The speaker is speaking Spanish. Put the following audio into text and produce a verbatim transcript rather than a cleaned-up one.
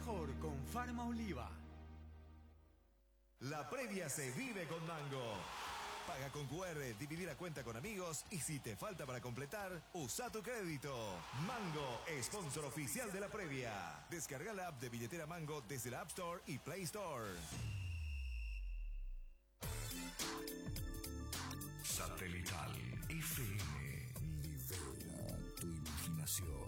mejor con Farma Oliva. La previa se vive con Mango. Paga con cu erre, dividir la cuenta con amigos y si te falta para completar, usa tu crédito. Mango, sponsor oficial de la previa. Descarga la app de billetera Mango desde la App Store y Play Store. Satelital F M. Libera tu imaginación.